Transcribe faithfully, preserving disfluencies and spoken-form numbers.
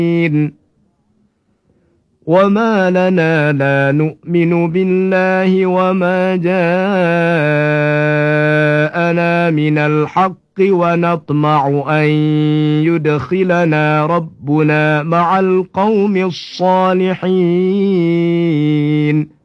وما لنا لا نؤمن بالله وما جاءنا من الحق ونطمع أن يدخلنا ربنا مع القوم الصالحين